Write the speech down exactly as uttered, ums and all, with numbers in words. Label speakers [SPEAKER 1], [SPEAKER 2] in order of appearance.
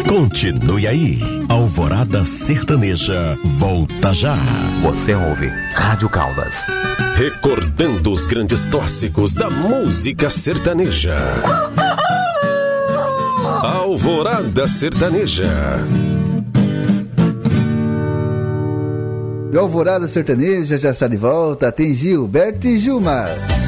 [SPEAKER 1] Continue aí. Alvorada Sertaneja volta já.
[SPEAKER 2] Você ouve Rádio Caldas.
[SPEAKER 1] Recordando os grandes clássicos da música sertaneja. Alvorada Sertaneja.
[SPEAKER 3] E Alvorada Sertaneja já está de volta. Tem Gilberto e Gilmar.